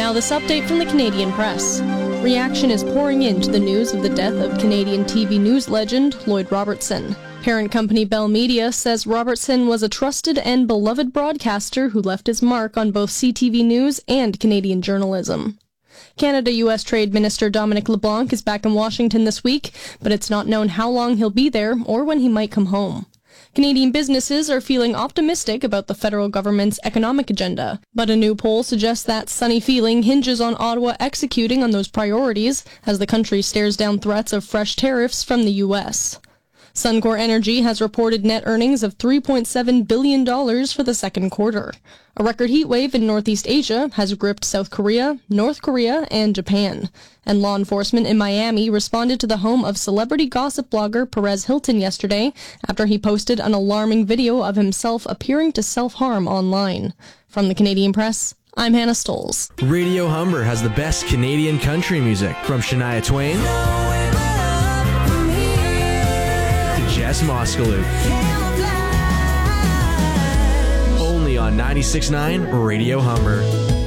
Now this update from the Canadian Press. Reaction is pouring in to the news of the death of Canadian TV news legend Lloyd Robertson. Parent company Bell Media says Robertson was a trusted and beloved broadcaster who left his mark on both CTV News and Canadian journalism. Canada-U.S. Trade Minister Dominic LeBlanc is back in Washington this week, but it's not known how long he'll be there or when he might come home. Canadian businesses are feeling optimistic about the federal government's economic agenda, but a new poll suggests that sunny feeling hinges on Ottawa executing on those priorities as the country stares down threats of fresh tariffs from the U.S. Suncor Energy has reported net earnings of $3.7 billion for the second quarter. A record heat wave in Northeast Asia has gripped South Korea, North Korea, and Japan. And law enforcement in Miami responded to the home of celebrity gossip blogger Perez Hilton yesterday after he posted an alarming video of himself appearing to self-harm online. From the Canadian Press, I'm Hannah Stolz. Radio Humber has the best Canadian country music, from Shania Twain to Jess Moskalew. Only on 96.9 Radio Humber.